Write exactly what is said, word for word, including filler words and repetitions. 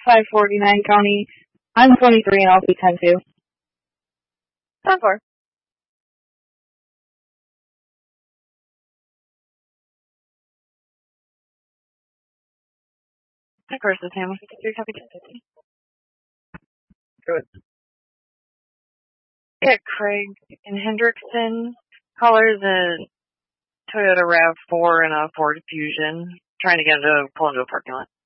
five forty-nine County. I'm twenty-three and I'll be ten two. ten four. Of course, it's Hammer fifty-three, copy ten fifty. Good. Yeah, Craig and Hendrickson. Callers a Toyota RAV four and a Ford Fusion. Trying to get into pull into a parking lot.